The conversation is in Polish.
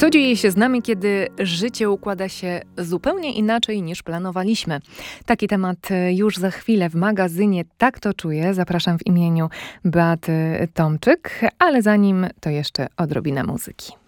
Co dzieje się z nami, kiedy życie układa się zupełnie inaczej niż planowaliśmy? Taki temat już za chwilę w magazynie Tak to czuję. Zapraszam w imieniu Beaty Tomczyk, ale zanim to jeszcze odrobina muzyki.